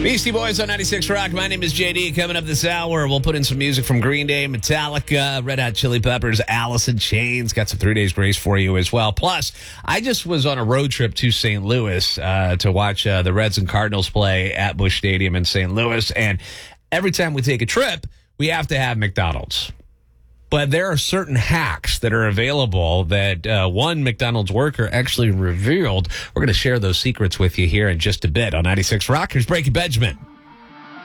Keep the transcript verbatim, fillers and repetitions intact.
Beastie Boys on ninety-six Rock. My name is J D. Coming up this hour, we'll put in some music from Green Day, Metallica, Red Hot Chili Peppers, Alice in Chains. Got some Three Days Grace for you as well. Plus, I just was on a road trip to Saint Louis uh, to watch uh, the Reds and Cardinals play at Busch Stadium in Saint Louis. And every time we take a trip, we have to have McDonald's. But there are certain hacks that are available that uh, one McDonald's worker actually revealed. We're going to share those secrets with you here in just a bit on ninety-six Rock. Here's Breaking Benjamin.